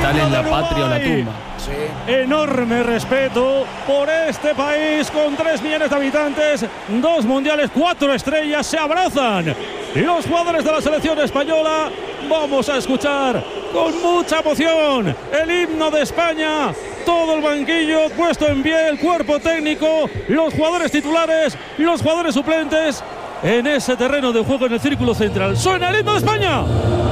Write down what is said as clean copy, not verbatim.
capital es la patria o la tumba. Sí. Enorme respeto por este país con 3 millones de habitantes, 2 mundiales, 4 estrellas, se abrazan. Y los jugadores de la selección española, vamos a escuchar con mucha emoción el himno de España. Todo el banquillo puesto en pie, el cuerpo técnico, los jugadores titulares, los jugadores suplentes en ese terreno de juego en el círculo central. ¡Suena el himno de España!